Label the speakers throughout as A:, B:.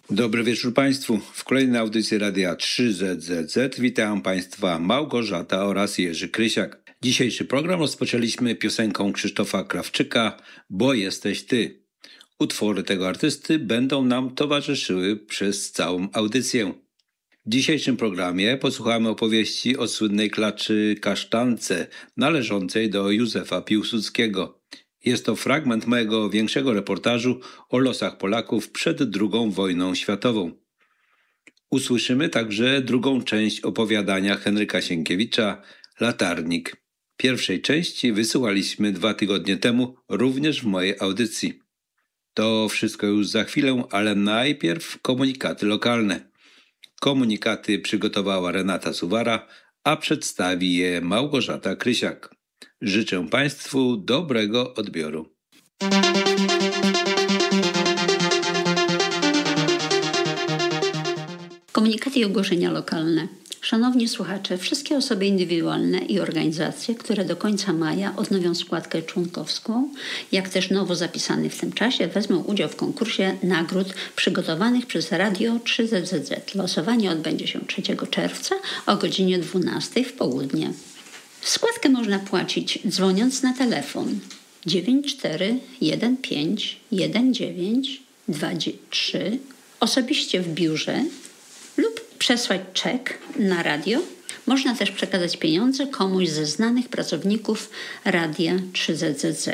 A: Dobry wieczór Państwu. W kolejnej audycji Radia 3ZZZ witam Państwa Małgorzata oraz Jerzy Krysiak. Dzisiejszy program rozpoczęliśmy piosenką Krzysztofa Krawczyka „Bo jesteś Ty”. Utwory tego artysty będą nam towarzyszyły przez całą audycję. W dzisiejszym programie posłuchamy opowieści o słynnej klaczy kasztance należącej do Józefa Piłsudskiego. Jest to fragment mojego większego reportażu o losach Polaków przed II wojną światową. Usłyszymy także drugą część opowiadania Henryka Sienkiewicza „Latarnik”. Pierwszej części wysłuchaliśmy 2 tygodnie temu również w mojej audycji. To wszystko już za chwilę, ale najpierw komunikaty lokalne. Komunikaty przygotowała Renata Suwara, a przedstawi je Małgorzata Krysiak. Życzę Państwu dobrego odbioru.
B: Komunikaty i ogłoszenia lokalne. Szanowni słuchacze, wszystkie osoby indywidualne i organizacje, które do końca maja odnowią składkę członkowską, jak też nowo zapisane w tym czasie, wezmą udział w konkursie nagród przygotowanych przez Radio 3ZZZ. Losowanie odbędzie się 3 czerwca o godzinie 12 w południe. Składkę można płacić dzwoniąc na telefon 94151923, osobiście w biurze lub przesłać czek na radio. Można też przekazać pieniądze komuś ze znanych pracowników Radia 3ZZZ.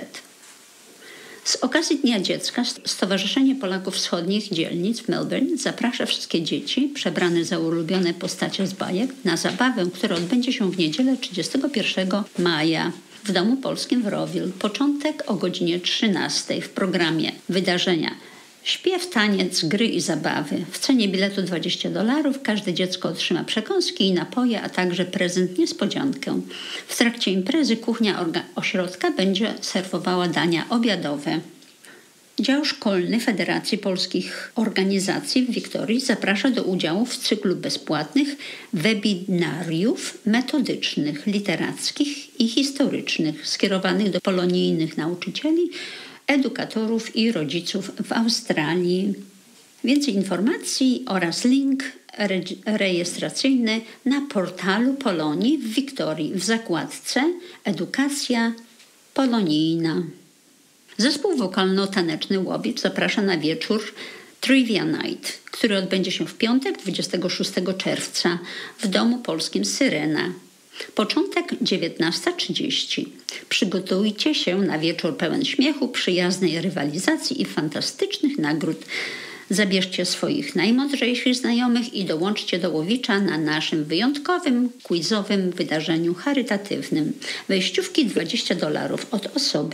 B: Z okazji Dnia Dziecka Stowarzyszenie Polaków Wschodnich Dzielnic w Melbourne zaprasza wszystkie dzieci przebrane za ulubione postacie z bajek na zabawę, która odbędzie się w niedzielę 31 maja w Domu Polskim w Rowil. Początek o godzinie 13 w programie wydarzenia. Śpiew, taniec, gry i zabawy. W cenie biletu $20 każde dziecko otrzyma przekąski i napoje, a także prezent niespodziankę. W trakcie imprezy kuchnia ośrodka będzie serwowała dania obiadowe. Dział szkolny Federacji Polskich Organizacji w Wiktorii zaprasza do udziału w cyklu bezpłatnych webinariów metodycznych, literackich i historycznych skierowanych do polonijnych nauczycieli, edukatorów i rodziców w Australii. Więcej informacji oraz link rejestracyjny na portalu Polonii w Wiktorii w zakładce Edukacja Polonijna. Zespół wokalno-taneczny Łowicz zaprasza na wieczór Trivia Night, który odbędzie się w piątek 26 czerwca w Domu Polskim Syrena. Początek 19:30. Przygotujcie się na wieczór pełen śmiechu, przyjaznej rywalizacji i fantastycznych nagród. Zabierzcie swoich najmądrzejszych znajomych i dołączcie do Łowicza na naszym wyjątkowym, quizowym wydarzeniu charytatywnym. Wejściówki $20 od osoby,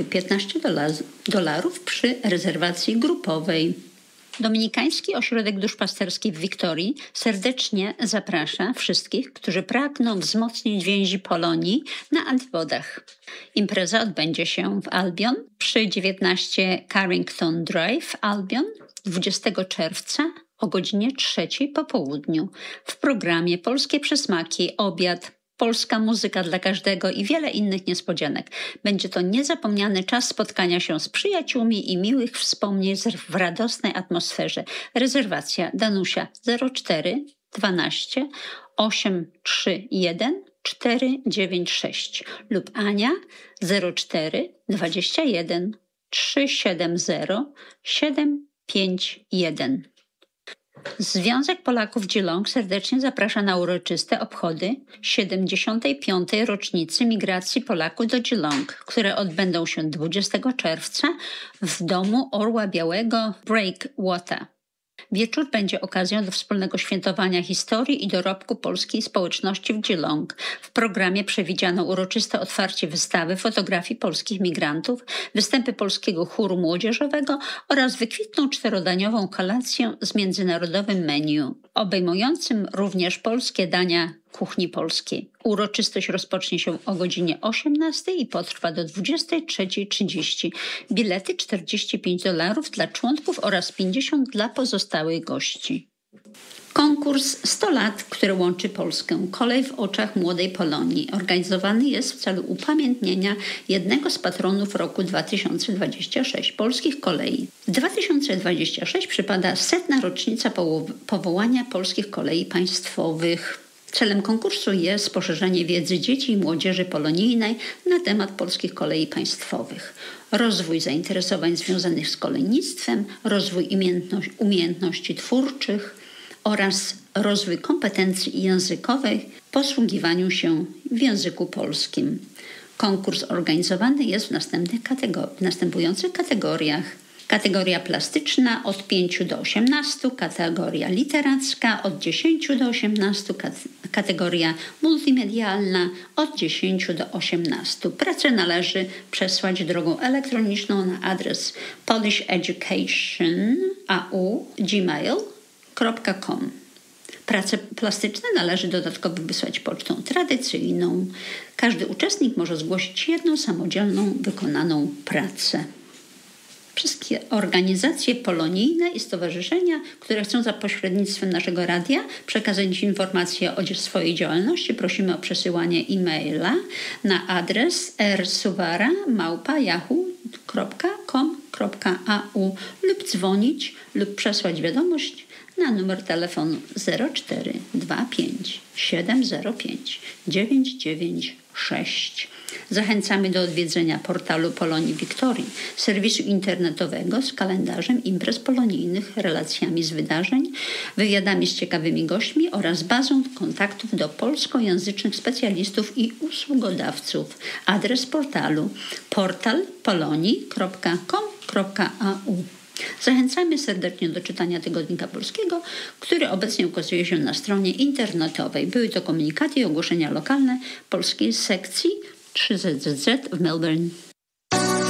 B: $15 przy rezerwacji grupowej. Dominikański Ośrodek Duszpasterski w Wiktorii serdecznie zaprasza wszystkich, którzy pragną wzmocnić więzi Polonii na antywodach. Impreza odbędzie się w Albion przy 19 Carrington Drive, Albion, 20 czerwca o godzinie 3 po południu. W programie polskie przysmaki, obiad, polska muzyka dla każdego i wiele innych niespodzianek. Będzie to niezapomniany czas spotkania się z przyjaciółmi i miłych wspomnień w radosnej atmosferze. Rezerwacja Danusia 04 12 831 496 lub Ania 04 21 370 751. Związek Polaków Geelong serdecznie zaprasza na uroczyste obchody 75. rocznicy migracji Polaków do Geelong, które odbędą się 20 czerwca w Domu Orła Białego Breakwater. Wieczór będzie okazją do wspólnego świętowania historii i dorobku polskiej społeczności w Geelong. W programie przewidziano uroczyste otwarcie wystawy fotografii polskich migrantów, występy polskiego chóru młodzieżowego oraz wykwitną 4-daniową kolację z międzynarodowym menu, obejmującym również polskie dania kuchni polskiej. Uroczystość rozpocznie się o godzinie 18 i potrwa do 23:30. Bilety $45 dla członków oraz 50 dla pozostałych gości. Konkurs 100 lat, który łączy Polskę. Kolej w oczach młodej Polonii. Organizowany jest w celu upamiętnienia jednego z patronów roku 2026, polskich kolei. 2026 przypada 100. rocznica powołania polskich kolei państwowych. Celem konkursu jest poszerzenie wiedzy dzieci i młodzieży polonijnej na temat polskich kolei państwowych, rozwój zainteresowań związanych z kolejnictwem, rozwój umiejętności twórczych oraz rozwój kompetencji językowych w posługiwaniu się w języku polskim. Konkurs organizowany jest w następujących kategoriach. Kategoria plastyczna od 5 do 18, kategoria literacka od 10 do 18, kategoria multimedialna od 10 do 18. Pracę należy przesłać drogą elektroniczną na adres polisheducation@gmail.com. Prace plastyczne należy dodatkowo wysłać pocztą tradycyjną. Każdy uczestnik może zgłosić jedną samodzielną wykonaną pracę. Wszystkie organizacje polonijne i stowarzyszenia, które chcą za pośrednictwem naszego radia przekazać informacje o swojej działalności, prosimy o przesyłanie e-maila na adres rsuwara@yahoo.com.au lub dzwonić lub przesłać wiadomość na numer telefonu 0425 705 996. Zachęcamy do odwiedzenia portalu Polonii Wiktorii, serwisu internetowego z kalendarzem imprez polonijnych, relacjami z wydarzeń, wywiadami z ciekawymi gośćmi oraz bazą kontaktów do polskojęzycznych specjalistów i usługodawców. Adres portalu portalpolonii.com.au. Zachęcamy serdecznie do czytania Tygodnika Polskiego, który obecnie ukazuje się na stronie internetowej. Były to komunikaty i ogłoszenia lokalne polskiej sekcji 3ZZZ w Melbourne.